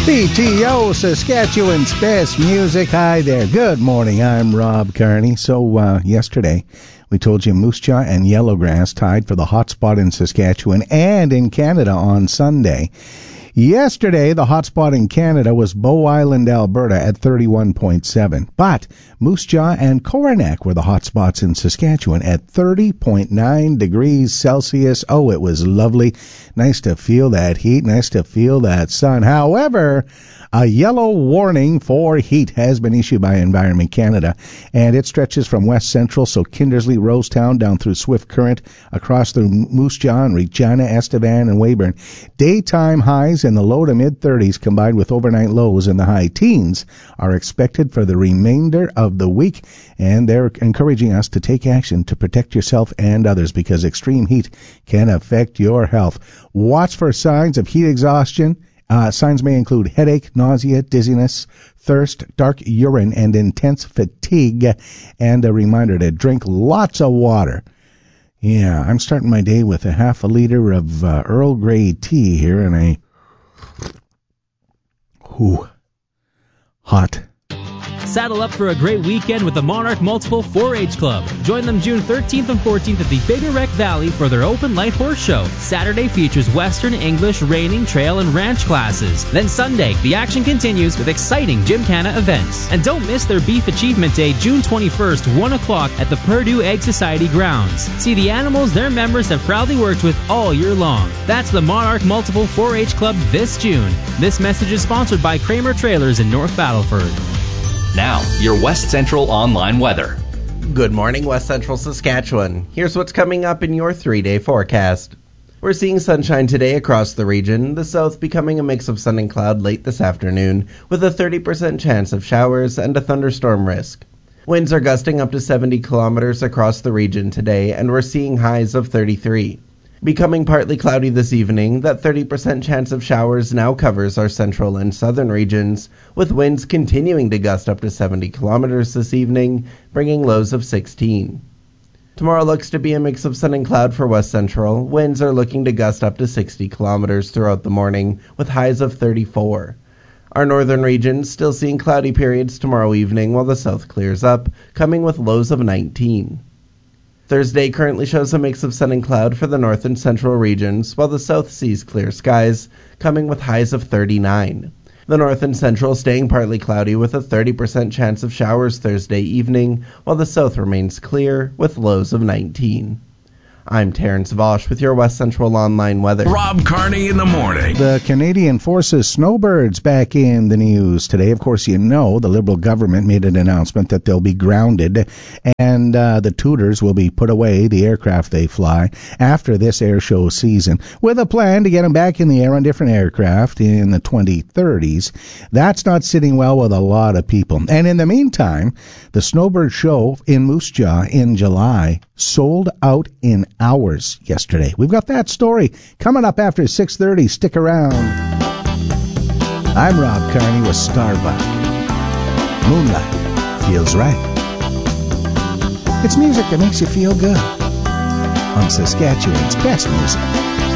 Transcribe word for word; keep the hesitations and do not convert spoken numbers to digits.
P T O, Saskatchewan's best music. Hi there. Good morning. I'm Rob Kearney. So, uh, yesterday, we told you Moose Jaw and Yellowgrass tied for the hot spot in Saskatchewan and in Canada on Sunday. Yesterday, the hot spot in Canada was Bow Island, Alberta at thirty-one point seven. But Moose Jaw and Coronach were the hot spots in Saskatchewan at thirty point nine degrees Celsius. Oh, it was lovely. Nice to feel that heat. Nice to feel that sun. However, a yellow warning for heat has been issued by Environment Canada, and it stretches from West Central, so Kindersley, Rosetown, down through Swift Current, across through Moose Jaw and Regina, Estevan, and Weyburn. Daytime highs in the low to mid-thirties combined with overnight lows in the high teens are expected for the remainder of the week, and they're encouraging us to take action to protect yourself and others because extreme heat can affect your health. Watch for signs of heat exhaustion. Uh, signs may include headache, nausea, dizziness, thirst, dark urine, and intense fatigue. And a reminder to drink lots of water. Yeah, I'm starting my day with a half a liter of uh, Earl Grey tea here and a whew, hot. Saddle up for a great weekend with the Monarch Multiple four H Club. Join them June thirteenth and fourteenth at the Big Wreck Valley for their open light horse show. Saturday features Western, English, reining, trail, and ranch classes. Then Sunday, the action continues with exciting Gymkhana events. And don't miss their Beef Achievement Day, June twenty-first, one o'clock at the Purdue Egg Society grounds. See the animals their members have proudly worked with all year long. That's the Monarch Multiple four H Club this June. This message is sponsored by Kramer Trailers in North Battleford. Now, your West Central online weather. Good morning, West Central Saskatchewan. Here's what's coming up in your three-day forecast. We're seeing sunshine today across the region, the south becoming a mix of sun and cloud late this afternoon, with a thirty percent chance of showers and a thunderstorm risk. Winds are gusting up to seventy kilometers across the region today, and we're seeing highs of thirty-three. Becoming partly cloudy this evening, that thirty percent chance of showers now covers our central and southern regions, with winds continuing to gust up to seventy kilometers this evening, bringing lows of sixteen. Tomorrow looks to be a mix of sun and cloud for West Central. Winds are looking to gust up to sixty kilometers throughout the morning, with highs of thirty-four. Our northern regions still seeing cloudy periods tomorrow evening while the south clears up, coming with lows of nineteen. Thursday currently shows a mix of sun and cloud for the north and central regions, while the south sees clear skies, coming with highs of thirty-nine. The north and central staying partly cloudy with a thirty percent chance of showers Thursday evening, while the south remains clear with lows of nineteen. I'm Terrence Vosch with your West Central Online weather. Rob Kearney in the morning. The Canadian Forces snowbirds back in the news today. Of course, you know the Liberal government made an announcement that they'll be grounded and uh, the tutors will be put away, the aircraft they fly, after this air show season, with a plan to get them back in the air on different aircraft in the twenty thirties. That's not sitting well with a lot of people. And in the meantime, the Snowbird show in Moose Jaw in July sold out in hours yesterday. We've got that story coming up after six thirty. Stick around. I'm Rob Kearney with Starbuck. Moonlight feels right. It's music that makes you feel good on Saskatchewan's best music.